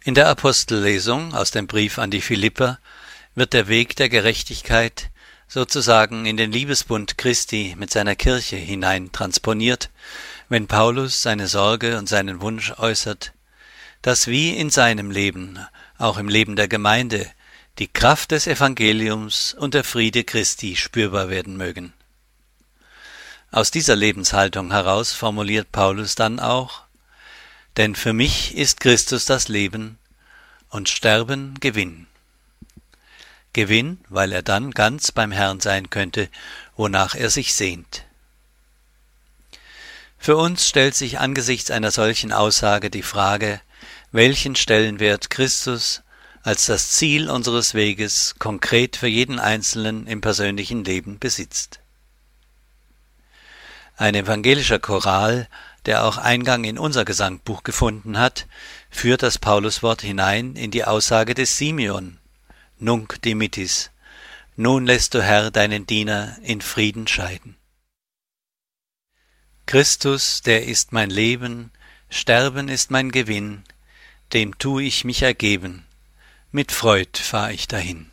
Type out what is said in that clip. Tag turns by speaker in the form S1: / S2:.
S1: In der Apostellesung aus dem Brief an die Philipper wird der Weg der Gerechtigkeit sozusagen in den Liebesbund Christi mit seiner Kirche hinein transponiert, wenn Paulus seine Sorge und seinen Wunsch äußert, dass wie in seinem Leben, auch im Leben der Gemeinde, die Kraft des Evangeliums und der Friede Christi spürbar werden mögen. Aus dieser Lebenshaltung heraus formuliert Paulus dann auch: Denn für mich ist Christus das Leben und Sterben Gewinn. Gewinn, weil er dann ganz beim Herrn sein könnte, wonach er sich sehnt. Für uns stellt sich angesichts einer solchen Aussage die Frage, welchen Stellenwert Christus als das Ziel unseres Weges konkret für jeden Einzelnen im persönlichen Leben besitzt. Ein evangelischer Choral, der auch Eingang in unser Gesangbuch gefunden hat, führt das Pauluswort hinein in die Aussage des Simeon: Nunc dimittis, nun lässt du, Herr, deinen Diener in Frieden scheiden. Christus, der ist mein Leben, Sterben ist mein Gewinn, dem tu ich mich ergeben, mit Freud fahr ich dahin.